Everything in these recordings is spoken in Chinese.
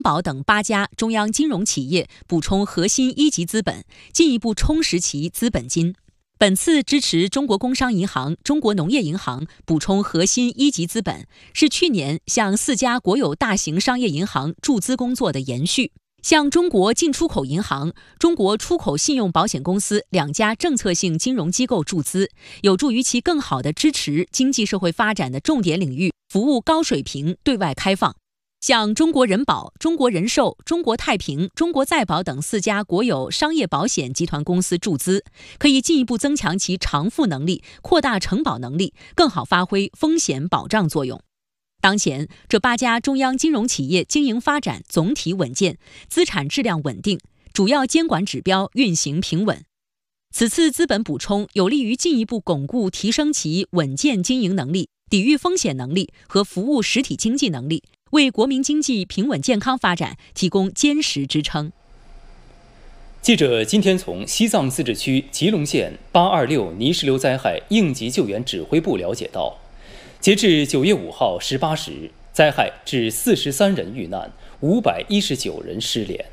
保等8家中央金融企业补充核心一级资本，进一步充实其资本金。本次支持中国工商银行、中国农业银行补充核心一级资本，是去年向4家国有大型商业银行注资工作的延续。向中国进出口银行、中国出口信用保险公司2家政策性金融机构注资，有助于其更好地支持经济社会发展的重点领域服务高水平对外开放。向中国人保、中国人寿、中国太平、中国再保等4家国有商业保险集团公司注资，可以进一步增强其偿付能力，扩大承保能力，更好发挥风险保障作用。当前，这8家中央金融企业经营发展总体稳健，资产质量稳定，主要监管指标运行平稳。此次资本补充有利于进一步巩固提升其稳健经营能力、抵御风险能力和服务实体经济能力，为国民经济平稳健康发展提供坚实支撑。 记者今天从西藏自治区吉隆县826泥石流灾害应急救援指挥部了解到，截至9月5号18时，灾害致43人遇难，519人失联。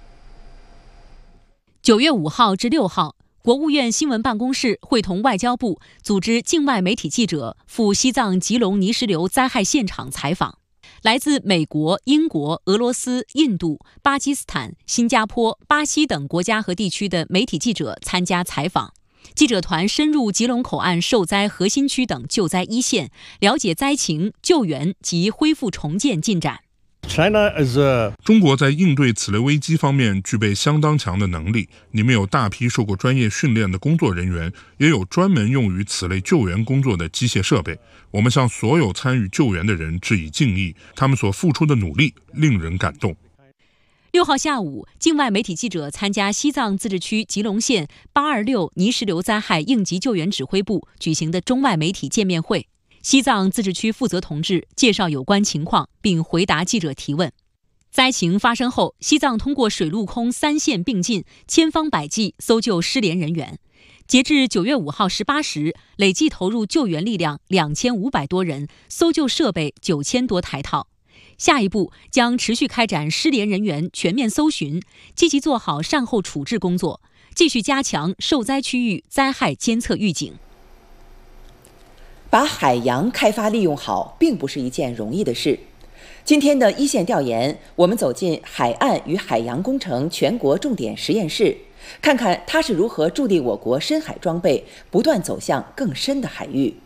9月5号至6号，国务院新闻办公室会同外交部组织境外媒体记者赴西藏吉隆泥石流灾害现场采访。来自美国、英国、俄罗斯、印度、巴基斯坦、新加坡、巴西等国家和地区的媒体记者参加采访。记者团深入吉隆口岸受灾核心区等救灾一线，了解灾情、救援及恢复重建进展。 中国在应对此类危机方面具备相当强的能力，你们有大批受过专业训练的工作人员，也有专门用于此类救援工作的机械设备。我们向所有参与救援的人致以敬意，他们所付出的努力令人感动。 6号下午，境外媒体记者参加西藏自治区吉隆县826泥石流灾害应急救援指挥部举行的中外媒体见面会。西藏自治区负责同志介绍有关情况，并回答记者提问。灾情发生后，西藏通过水陆空3线并进，千方百计搜救失联人员。截至9月5号18时，累计投入救援力量2500多人，搜救设备9000多台套。下一步将持续开展失联人员全面搜寻，积极做好善后处置工作，继续加强受灾区域灾害监测预警。 把海洋开发利用好，并不是一件容易的事。今天的一线调研，我们走进海岸与海洋工程全国重点实验室，看看它是如何助力我国深海装备不断走向更深的海域。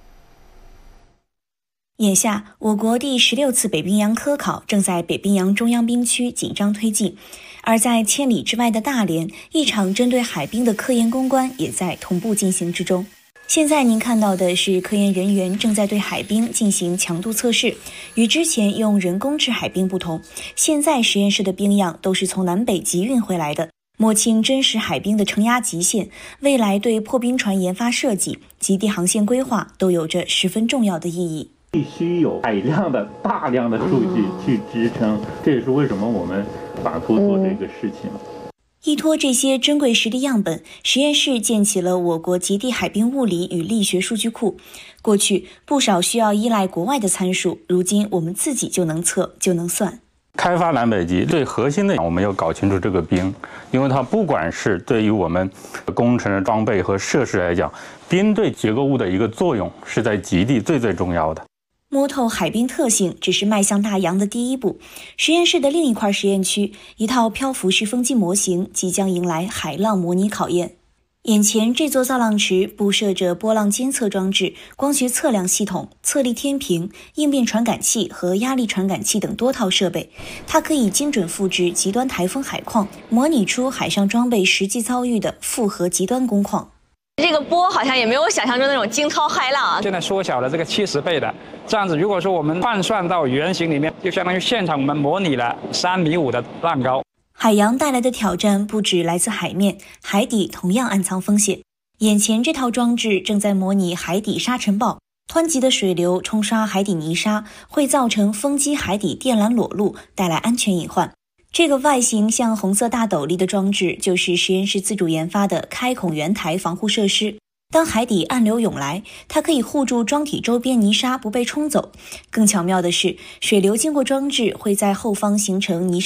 眼下，我国第16次北冰洋科考正在北冰洋中央冰区紧张推进，而在千里之外的大连，一场针对海冰的科研攻关也在同步进行之中。现在您看到的是科研人员正在对海冰进行强度测试，与之前用人工制海冰不同，现在实验室的冰样都是从南北极运回来的，摸清真实海冰的承压极限，未来对破冰船研发设计、极地航线规划都有着十分重要的意义。 必须有大量的数据去支撑，这也是为什么我们反复做这个事情。 依托这些珍贵实地样本，实验室建起了我国极地海冰物理与力学数据库。过去不少需要依赖国外的参数，如今我们自己就能测就能算。 开发南北极最核心的，我们要搞清楚这个冰，因为它不管是对于我们工程的装备和设施来讲，冰对结构物的一个作用是在极地最重要的。 摸透海冰特性只是迈向大洋的第一步。实验室的另一块实验区，一套漂浮式风机模型即将迎来海浪模拟考验。眼前这座造浪池布设着波浪监测装置、光学测量系统、测力天平、应变传感器和压力传感器等多套设备，它可以精准复制极端台风海况，模拟出海上装备实际遭遇的复合极端工况。 这个波好像也没有想象中那种惊涛骇浪啊！ 现在缩小了这个70倍的，这样子如果说我们换算到原型里面，就相当于现场我们模拟了3.5米的浪高。 海洋带来的挑战不止来自海面，海底同样暗藏风险。眼前这套装置正在模拟海底沙尘暴，湍急的水流冲刷海底泥沙，会造成风机海底电缆裸露，带来安全隐患。这个外形像红色大斗笠的装置，就是实验室自主研发的开孔圆台防护设施。当海底暗流涌来，它可以护住装体周边泥沙不被冲走。更巧妙的是，水流经过装置会在后方形成泥沙